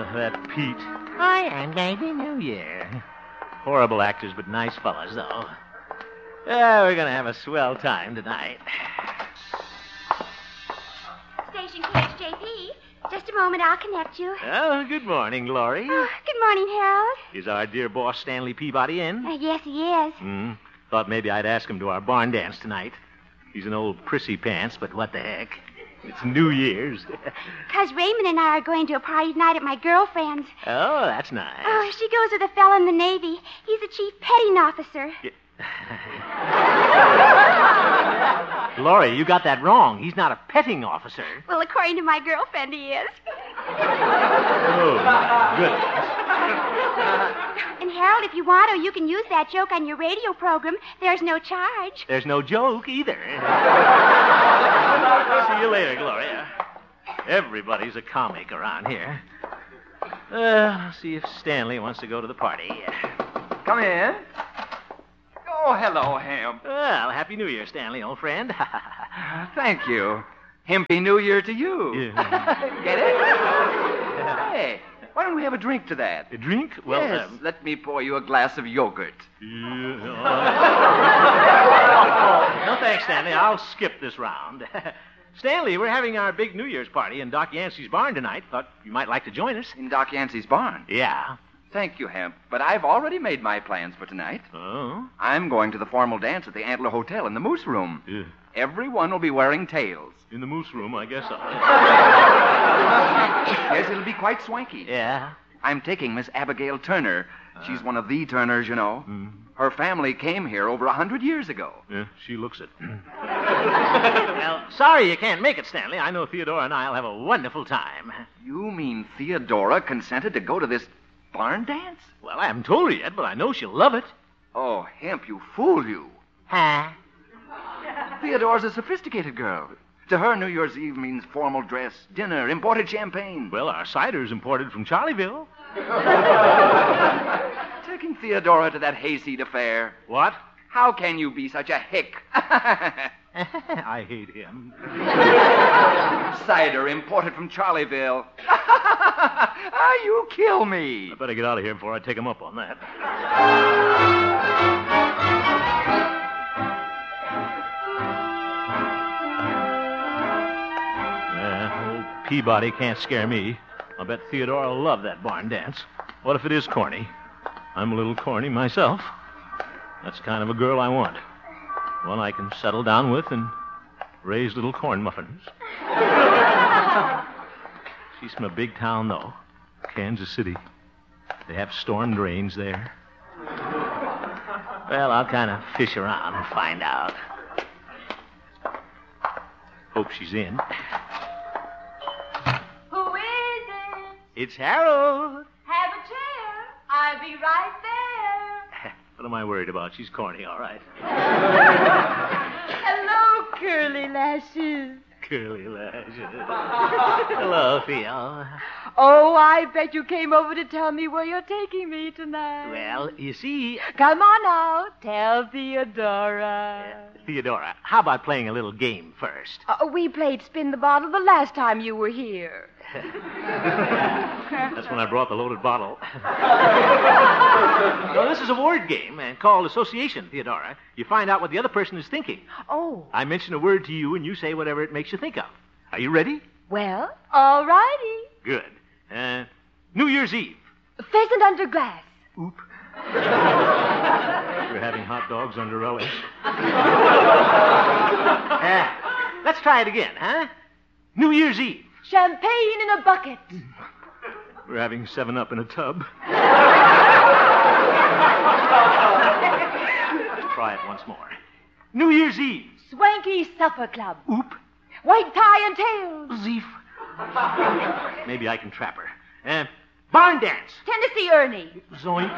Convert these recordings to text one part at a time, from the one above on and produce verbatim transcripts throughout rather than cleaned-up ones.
that Pete. Hi, and Happy New Year. Horrible actors, but nice fellas, though. Yeah, we're going to have a swell time tonight. Station K H J P. Just a moment, I'll connect you. Oh, good morning, Glory. Oh, good morning, Harold. Is our dear boss Stanley Peabody in? Uh, yes, he is. Hmm. Thought maybe I'd ask him to our barn dance tonight. He's an old prissy pants, but what the heck? It's New Year's. Because Raymond and I are going to a party tonight at my girlfriend's. Oh, that's nice. Oh, she goes with a fellow in the Navy. He's a chief petting officer. Glory, you got that wrong. He's not a petting officer. Well, according to my girlfriend, he is. Oh, good. And Harold, if you want to, you can use that joke on your radio program. There's no charge. There's no joke either. See you later, Gloria. Everybody's a comic around here. Uh, see if Stanley wants to go to the party. Come in. Oh, hello, Hemp. Well, Happy New Year, Stanley, old friend. Thank you. Happy New Year to you. Yeah. Get it? Hey, why don't we have a drink to that? A drink? Well, yes, um, let me pour you a glass of yogurt. Yeah. No, thanks, Stanley. I'll skip this round. Stanley, we're having our big New Year's party in Doc Yancey's barn tonight. Thought you might like to join us. In Doc Yancey's barn? Yeah. Thank you, Hemp, but I've already made my plans for tonight. Oh? I'm going to the formal dance at the Antler Hotel in the Moose Room. Yeah. Everyone will be wearing tails. In the Moose Room, I guess so. Yes, it'll be quite swanky. Yeah? I'm taking Miss Abigail Turner. She's one of the Turners, you know. Mm. Her family came here over a hundred years ago. Yeah, she looks it. Well, sorry you can't make it, Stanley. I know Theodora and I'll have a wonderful time. You mean Theodora consented to go to this barn dance? Well, I haven't told her yet, but I know she'll love it. Oh, Hemp, you fool you. Huh? Theodora's a sophisticated girl. To her, New Year's Eve means formal dress, dinner, imported champagne. Well, our cider's imported from Charlieville. Taking Theodora to that hayseed affair. What? How can you be such a hick? I hate him. Cider imported from Charlieville. Ah, you kill me. I better get out of here before I take him up on that. Uh, old Peabody can't scare me. I'll bet Theodora will love that barn dance. What if it is corny? I'm a little corny myself. That's the kind of a girl I want. One I can settle down with and raise little corn muffins. She's from a big town, though. Kansas City. They have storm drains there. Well, I'll kind of fish around and find out. Hope she's in. Who is it? It's Harold. Have a chair. I'll be right there. What am I worried about? She's corny, all right. Hello, curly lashes. Curly lashes. Hello, Theo. Oh, I bet you came over to tell me where you're taking me tonight. Well, you see... Come on out. Tell Theodora. Theodora, how about playing a little game first? Uh, we played Spin the Bottle the last time you were here. That's when I brought the loaded bottle. No, this is a word game and called association, Theodora. You find out what the other person is thinking. Oh, I mention a word to you, and you say whatever it makes you think of. Are you ready? well, all righty. Good. Uh, New Year's Eve. Pheasant under glass. Oop. We're having hot dogs under relish. Uh, let's try it again, huh? New Year's Eve. Champagne in a bucket. We're having seven up in a tub. Try it once more. New Year's Eve. Swanky Supper Club. Oop. White tie and tails. Zeef. Maybe I can trap her. Uh, barn dance. Tennessee Ernie. Zoink.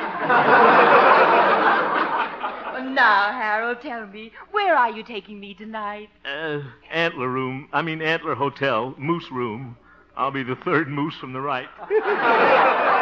Now, Harold, tell me, where are you taking me tonight? Uh, Antler Room. I mean, Antler Hotel. Moose Room. I'll be the third moose from the right.